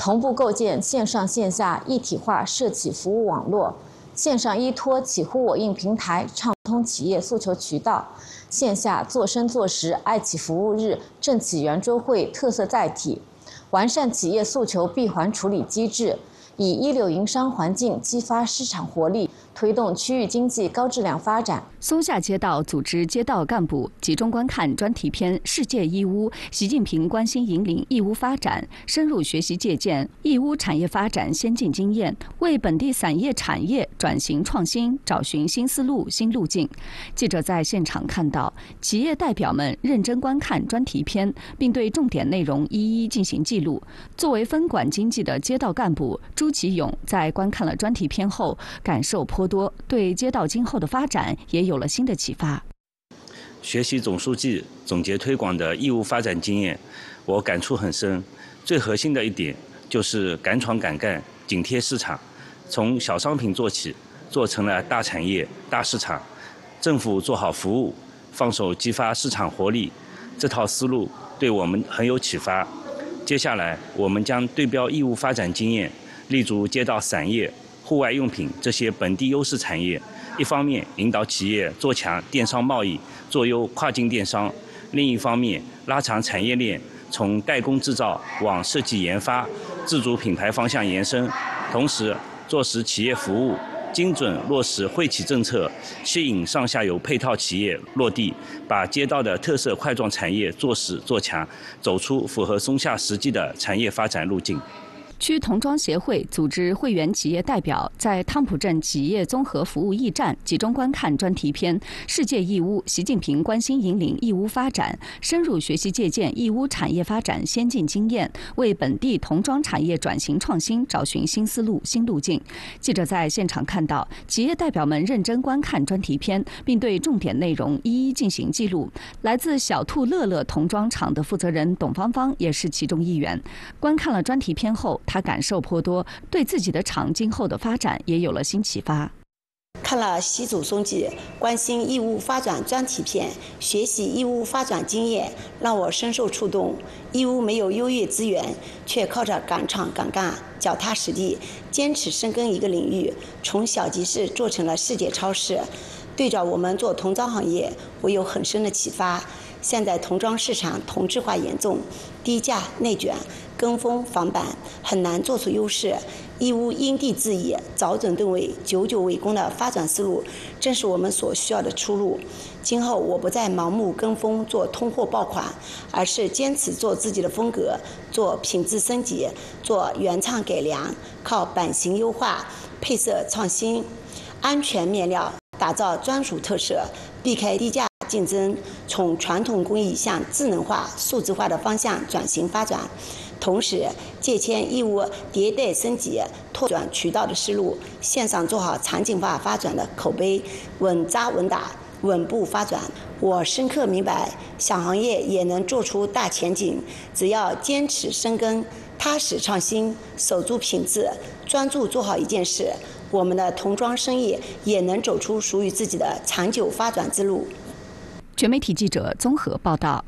同步构建线上线下一体化社企服务网络，线上依托企呼我应平台畅通企业诉求渠道，线下做深做实爱企服务日、政企圆桌会特色载体，完善企业诉求闭环处理机制，以一流营商环境激发市场活力，推动区域经济高质量发展。 松下街道组织街道干部集中观看专题片《世界义乌：习近平关心引领义乌发展》，深入学习借鉴义乌产业发展先进经验，为本地散业产业转型创新找寻新思路、新路径。记者在现场看到，企业代表们认真观看专题片，并对重点内容一一进行记录。作为分管经济的街道干部朱其勇在观看了专题片后，感受颇多，对街道今后的发展也有了新的启发。 学习总书记总结推广的义乌发展经验，我感触很深。最核心的一点就是敢闯敢干，紧贴市场，从小商品做起，做成了大产业、大市场。政府做好服务，放手激发市场活力，这套思路对我们很有启发。接下来，我们将对标义乌发展经验，立足街道散业、户外用品这些本地优势产业，一方面引导企业做强电商贸易，做优跨境电商；另一方面拉长产业链，从代工制造往设计研发、自主品牌方向延伸，同时做实企业服务，精准落实惠企政策，吸引上下游配套企业落地，把街道的特色块状产业做实做强，走出符合松下实际的产业发展路径。 区童装协会组织会员企业代表在汤浦镇企业综合服务驿站集中观看专题片《世界义乌：习近平关心引领义乌发展》，深入学习借鉴义乌产业发展先进经验，为本地童装产业转型创新找寻新思路、新路径。记者在现场看到，企业代表们认真观看专题片，并对重点内容一一进行记录。来自小兔乐乐童装厂的负责人董芳芳也是其中一员。观看了专题片后，他感受颇多，对自己的厂今后的发展也有了新启发。 看了习主席关心义乌发展专题片，学习义乌发展经验，让我深受触动。义乌没有优越资源，却靠着敢闯敢干、脚踏实地，坚持深耕一个领域，从小集市做成了世界超市。对着我们做童装行业，我有很深的启发。现在童装市场同质化严重，低价内卷，跟风仿版，很难做出优势。义乌因地制宜、找准定位、久久为功的发展思路，正是我们所需要的出路。今后我不再盲目跟风做通货爆款，而是坚持做自己的风格，做品质升级，做原创改良，靠版型优化、配色创新、安全面料打造专属特色，避开低价竞争，从传统工艺向智能化、数字化的方向转型发展。同时借鉴义乌迭代升级、拓展渠道的思路，线上做好场景化发展的口碑，稳扎稳打、稳步发展。我深刻明白，小行业也能做出大前景，只要坚持深耕、踏实创新、守住品质、专注做好一件事，我们的童装生意也能走出属于自己的长久发展之路。 全媒体记者综合报道。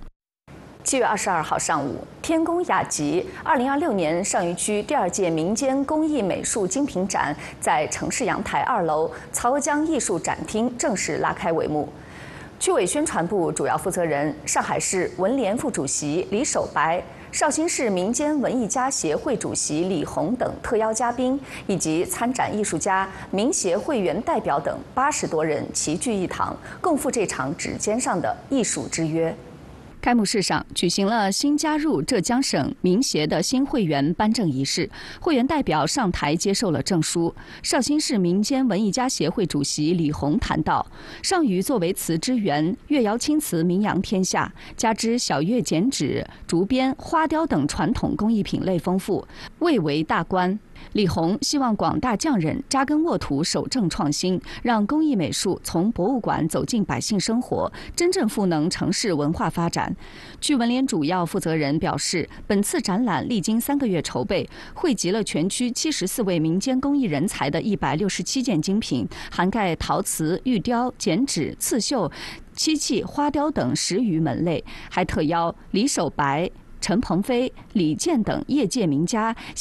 7月22号上午，天工雅集2026年上虞区第2届民间工艺美术精品展在城市阳台2楼曹娥江艺术展厅正式拉开帷幕。区委宣传部主要负责人、上海市文联副主席李守白、绍兴市民间文艺家协会主席李红等特邀嘉宾，以及参展艺术家、民协会员代表等80多人齐聚一堂，共赴这场指尖上的艺术之约。 开幕式上举行了新加入浙江省民协的新会员颁证仪式，会员代表上台接受了证书。绍兴市民间文艺家协会主席李红谈到，上虞作为瓷之源，越窑青瓷名扬天下，加之小月剪纸、竹编、花雕等传统工艺品类丰富，蔚为大观。李红希望广大匠人扎根沃土，守正创新，让工艺美术从博物馆走进百姓生活，真正赋能城市文化发展。区文联主要负责人表示，本次展览历经3个月筹备，汇集了全区74位民间工艺人才的167件精品，涵盖陶瓷、玉雕、剪纸、刺绣、漆器、花雕等10余门类，还特邀李守白、陈鹏飞、李健等业界名家